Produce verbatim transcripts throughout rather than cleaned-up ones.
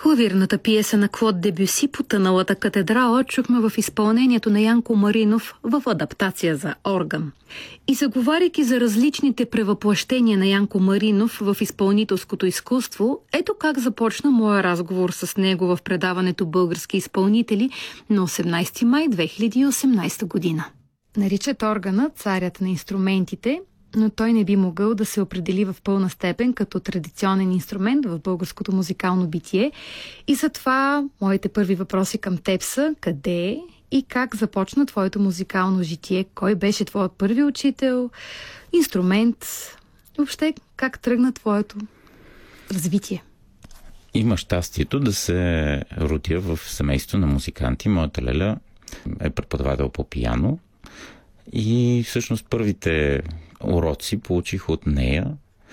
Клавирната пиеса на Клод Дебюси "Потъналата катедрала" чухме в изпълнението на Янко Маринов в адаптация за орган. И заговаряйки за различните превъплъщения на Янко Маринов в изпълнителското изкуство, ето как започна моя разговор с него в предаването "Български изпълнители" на осемнайсети май две хиляди и осемнайсета година. Наричат органа царят на инструментите, но той не би могъл да се определи в пълна степен като традиционен инструмент в българското музикално битие. И затова моите първи въпроси към теб са: къде и как започна твоето музикално житие? Кой беше твоят първи учител, инструмент? Въобще, как тръгна твоето развитие? Има щастието да се родя в семейство на музиканти. Моята леля е преподавател по пиано и всъщност първите уроци получих от нея,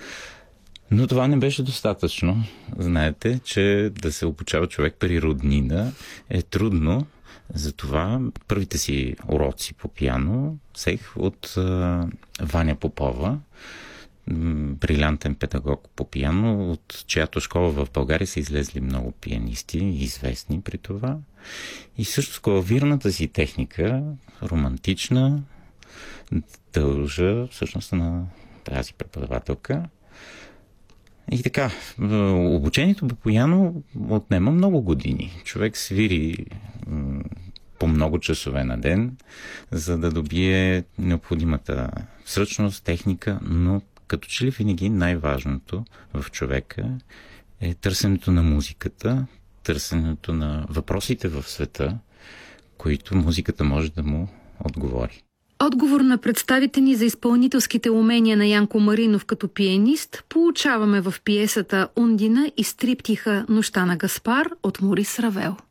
но това не беше достатъчно. Знаете, че да се обучава човек при роднина е трудно. Затова първите си уроци по пиано взех от а, Ваня Попова, брилянтен педагог по пиано, от чиято школа в България са излезли много пианисти, известни при това. И също клавирната си техника, романтична, дължа всъщност на тази преподавателка. И така, обучението по пиано отнема много години. Човек свири по много часове на ден, за да добие необходимата сръчност, техника, но като че ли винаги най-важното в човека е търсенето на музиката, търсенето на въпросите в света, които музиката може да му отговори. Отговор на представите ни за изпълнителските умения на Янко Маринов като пианист получаваме в пиесата "Ундина" и стриптиха "Нощта на Гаспар" от Морис Равел.